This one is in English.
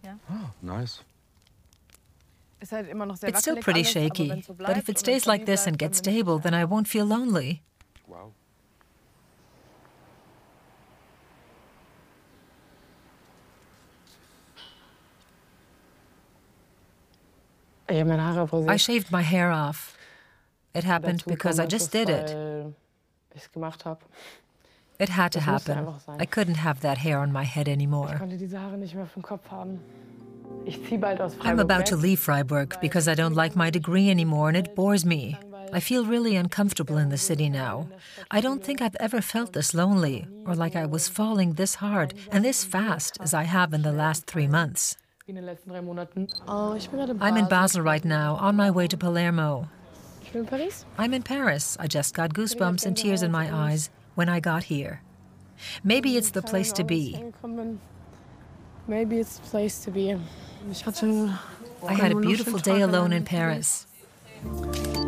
Oh, nice. It's still pretty shaky, but if it stays like this and gets stable, then I won't feel lonely. Wow. I shaved my hair off. It happened because I just did it. It had to happen. I couldn't have that hair on my head anymore. I'm about to leave Freiburg because I don't like my degree anymore and it bores me. I feel really uncomfortable in the city now. I don't think I've ever felt this lonely or like I was falling this hard and this fast as I have in the last 3 months. I'm in Basel right now, on my way to Palermo. I'm in Paris. I just got goosebumps and tears in my eyes when I got here. Maybe it's the place to be. Maybe it's the place to be. I had a beautiful day alone in Paris.